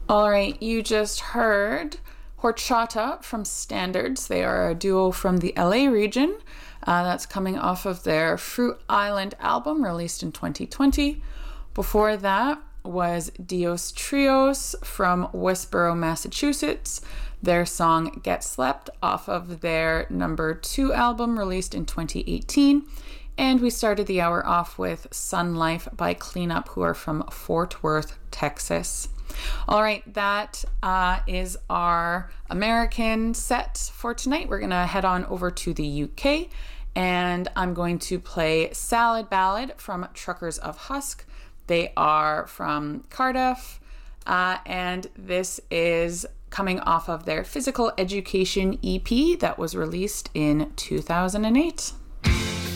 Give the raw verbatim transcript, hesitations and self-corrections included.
All right, you just heard Horchata from Standards. They are a duo from the L A region. Uh, that's coming off of their Fruit Island album released in twenty twenty. Before that was Dios Trios from Westboro, Massachusetts. Their song Get Slept off of their number two album released in twenty eighteen. And we started the hour off with Sun Life by Cleanup, who are from Fort Worth, Texas. All right, that uh, is our American set for tonight. We're going to head on over to the U K, and I'm going to play Salad Ballad from Truckers of Husk. They are from Cardiff, uh, and this is coming off of their Physical Education E P that was released in two thousand eight.